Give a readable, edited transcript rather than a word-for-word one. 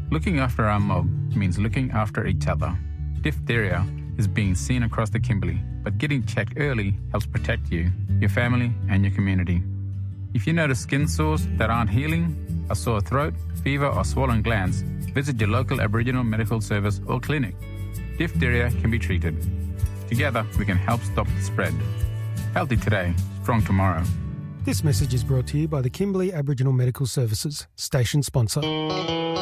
Looking after our mob means looking after each other. Diphtheria is being seen across the Kimberley, but getting checked early helps protect you, your family and your community. If you notice skin sores that aren't healing, a sore throat, fever or swollen glands, visit your local Aboriginal medical service or clinic. Diphtheria can be treated. Together we can help stop the spread. Healthy today, strong tomorrow. This message is brought to you by the Kimberley Aboriginal Medical Services, station sponsor.